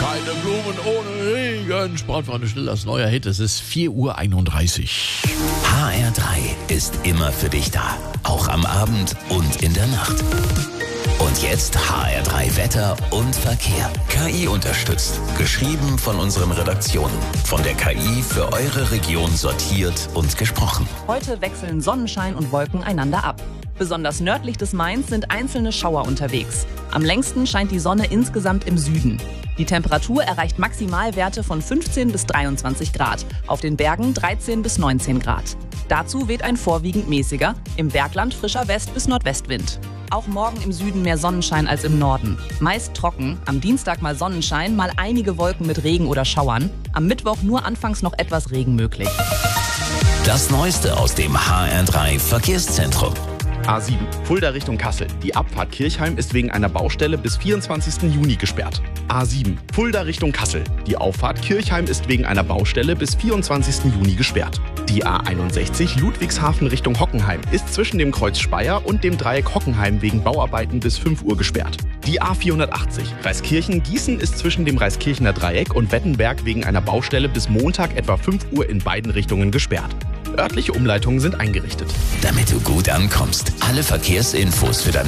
Keine Blumen ohne Regen. Sportfreunde, schnell das neue Hit. Es ist 4:31 Uhr. HR3 ist immer für dich da. Auch am Abend und in der Nacht. Und jetzt HR3 Wetter und Verkehr. KI unterstützt. Geschrieben von unseren Redaktionen. Von der KI für eure Region sortiert und gesprochen. Heute wechseln Sonnenschein und Wolken einander ab. Besonders nördlich des Mains sind einzelne Schauer unterwegs. Am längsten scheint die Sonne insgesamt im Süden. Die Temperatur erreicht Maximalwerte von 15 bis 23 Grad, auf den Bergen 13 bis 19 Grad. Dazu weht ein vorwiegend mäßiger, im Bergland frischer West- bis Nordwestwind. Auch morgen im Süden mehr Sonnenschein als im Norden. Meist trocken, am Dienstag mal Sonnenschein, mal einige Wolken mit Regen oder Schauern. Am Mittwoch nur anfangs noch etwas Regen möglich. Das Neueste aus dem HR3 Verkehrszentrum. A7, Fulda Richtung Kassel. Die Abfahrt Kirchheim ist wegen einer Baustelle bis 24. Juni gesperrt. A7, Fulda Richtung Kassel. Die Auffahrt Kirchheim ist wegen einer Baustelle bis 24. Juni gesperrt. Die A61 Ludwigshafen Richtung Hockenheim ist zwischen dem Kreuz Speyer und dem Dreieck Hockenheim wegen Bauarbeiten bis 5 Uhr gesperrt. Die A480 Reiskirchen-Gießen ist zwischen dem Reiskirchener Dreieck und Wettenberg wegen einer Baustelle bis Montag etwa 5 Uhr in beiden Richtungen gesperrt. Örtliche Umleitungen sind eingerichtet. Damit du gut ankommst, alle Verkehrsinfos für deine